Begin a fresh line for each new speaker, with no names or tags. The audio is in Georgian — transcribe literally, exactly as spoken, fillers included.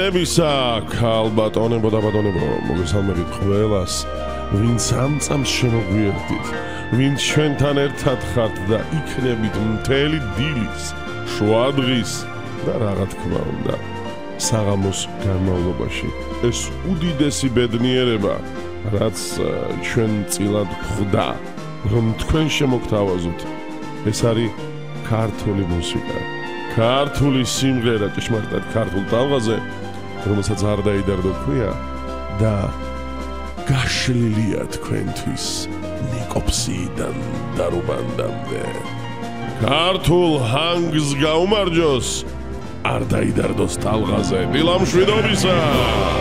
Ebisa kalbatonebo და ბატონებო, მოგესალმებით ყველას, ვინც ამ წამს შემოგვიერთდით, ვინც ჩვენთან ერთად ხართ და იქნებით მთელი დილის, შუა დღის და რა თქმა უნდა, საღამოს განმავლობაში. ეს უდიდესი ბედნიერება, რაც ჩვენ წილად ხვდა, რომ თქვენ შემოგთავაზოთ. ეს არის ქართული მუსიკა, ქართული სიმღერა, ჭეშმარიტად ქართულ ტალღაზე, რომელსაც არ დაიდარდო ქვია და გაშლილია თქვენთვის ნიკოფსიიდან დარუბანდამდე. ქართულ ჰანგს გაუმარჯოს, არ დაიდარდოს ტალღაზე, დილამშვიდობისა!